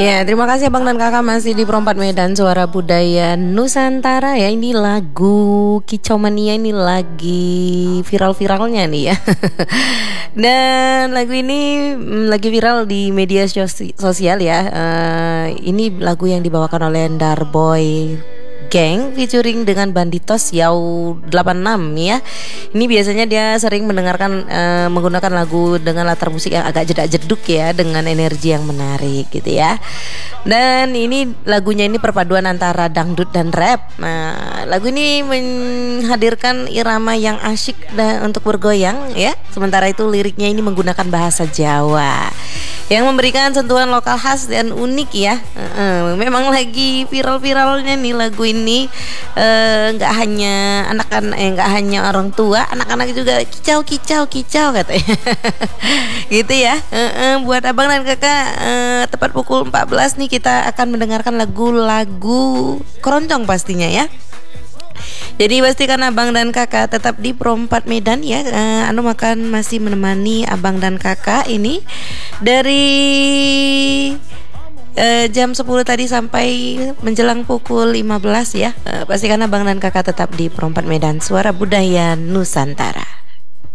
Ya, terima kasih Abang dan Kakak masih di Perempat Medan Suara Budaya Nusantara ya. Ini lagu Kicau Mania ini lagi viral-viralnya nih ya. Dan lagu ini lagi viral di media sosial ya. Ini lagu yang dibawakan oleh Darboy Gang featuring dengan Banditos Yau 86 ya. Ini biasanya dia sering menggunakan lagu dengan latar musik yang agak jedak-jeduk ya, dengan energi yang menarik gitu ya. Dan ini lagunya ini perpaduan antara dangdut dan rap. Nah, lagu ini menghadirkan irama yang asyik dan untuk bergoyang ya. Sementara itu liriknya ini menggunakan bahasa Jawa yang memberikan sentuhan lokal khas dan unik ya. Memang lagi viral-viralnya nih lagu ini. Nggak hanya nggak hanya orang tua, anak-anak juga kicau katanya. Gitu ya. Buat abang dan kakak, tepat pukul 14 nih kita akan mendengarkan lagu-lagu keroncong pastinya ya. Jadi pastikan abang dan kakak tetap di Perempat Medan ya. Anu akan masih menemani abang dan kakak ini dari jam 10 tadi sampai menjelang pukul 15 ya. Pastikan abang dan kakak tetap di Perempat Medan Suara Budaya Nusantara.